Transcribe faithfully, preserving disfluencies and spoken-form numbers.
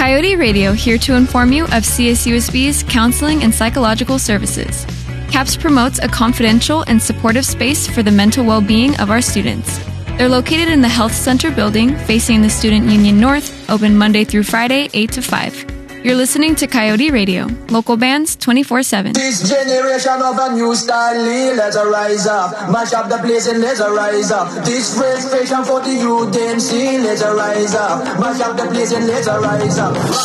Coyote Radio, here to inform you of C S U S B's counseling and psychological services. CAPS promotes a confidential and supportive space for the mental well-being of our students. They're located in the Health Center building, facing the Student Union North, open Monday through Friday, eight to five. You're listening to Coyote Radio, local bands twenty-four seven. This generation of a new style, let's rise up. Mash up the place and let's rise up. This fresh fashion for the youth, them see, let's rise up. Mash up the place and let's rise up.